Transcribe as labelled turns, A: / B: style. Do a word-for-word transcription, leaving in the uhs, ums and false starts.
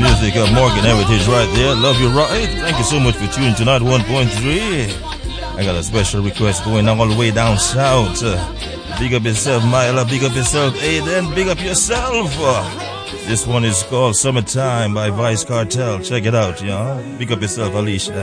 A: music of Morgan Heritage right there. Love you right. Thank you so much for tuning tonight one point three. I got a special request going all the way down south. Uh, big up yourself, Myla. Big up yourself, Aiden. Big up yourself. Uh, this one is called Summertime by Vice Cartel. Check it out, y'all. Big up yourself, Alicia.